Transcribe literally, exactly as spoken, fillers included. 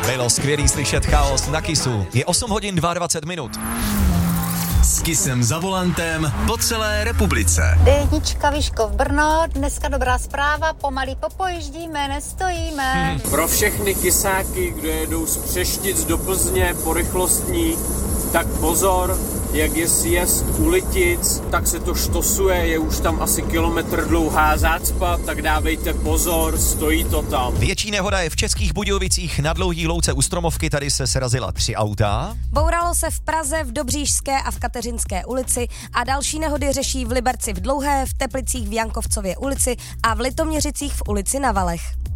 Bylo skvělý slyšet Chaos na Kissu. Je osm hodin dvacet dva minut. S Kissem za volantem po celé republice. D jedna Vyškov Brno, dneska dobrá zpráva, pomalý popojíždíme, nestojíme. Hmm. Pro všechny kysáky, kdo jedou z Přeštic do Plzně po rychlostní, tak pozor, jak je sjezd u Litic, tak se to štosuje, je už tam asi kilometr dlouhá zácpa, tak dávejte pozor, stojí to tam. Větší nehoda je v Českých Budějovicích na Dlouhý louce u Stromovky, tady se srazila tři auta. Bouralo se v Praze, v Dobříšské a v Kateřinské ulici a další nehody řeší v Liberci v Dlouhé, v Teplicích v Jankovcově ulici a v Litoměřicích v ulici Na Valech.